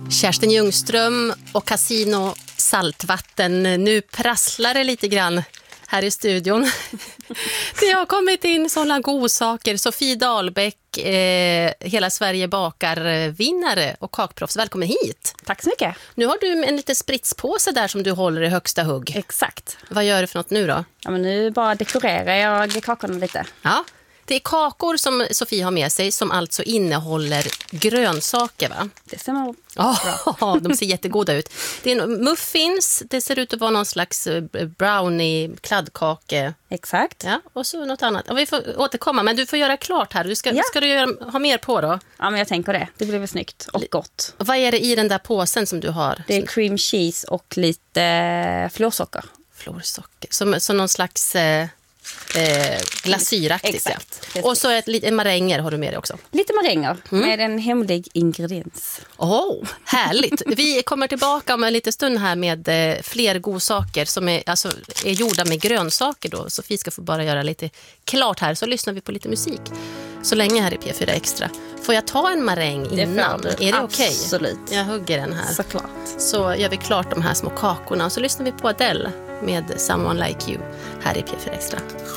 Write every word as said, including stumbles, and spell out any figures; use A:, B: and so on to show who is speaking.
A: Kerstin Ljungström och Casino Saltvatten. Nu prasslar det lite grann här i studion. Det har kommit in sådana godsaker. Sofie Dahlbäck, eh, Hela Sverige bakar vinnare och kakproffs. Välkommen hit.
B: Tack så mycket.
A: Nu har du en liten spritspåse där som du håller i högsta hugg.
B: Exakt.
A: Vad gör du för något nu då?
B: Ja, men nu bara dekorerar jag kakorna lite.
A: Ja, det är kakor som Sofie har med sig som alltså innehåller grönsaker, va?
B: Det ser man
A: Oh, de ser jättegoda ut. Det är en muffins, det ser ut att vara någon slags brownie, kladdkake.
B: Exakt.
A: Ja, och så något annat. Ja, vi får återkomma, men du får göra klart här. Du ska,
B: Ja.
A: ska du göra, ha mer på då?
B: Ja, men jag tänker det. Det blir väl snyggt och gott.
A: Vad är det i den där påsen som du har?
B: Det är cream cheese och lite florsocker.
A: Florsocker. Som, som någon slags eh, eh, glasyraktigt.
B: Exakt.
A: Ja. Och så ett, en maränger har du med dig också.
B: Lite maränger med en hemlig ingrediens.
A: Åh, oh, härligt. Vi kommer tillbaka om en liten stund här med eh, fler godsaker som är, alltså, är gjorda med grönsaker då. Sofie ska få bara göra lite klart här, så lyssnar vi på lite musik. Så länge här i P fyra Extra. Får jag ta en maräng innan?
B: Det
A: är det okej?
B: Absolut.
A: Jag hugger den här.
B: Såklart.
A: Så gör vi klart de här små kakorna och så lyssnar vi på Adele med Someone Like You här i P fyra Extra.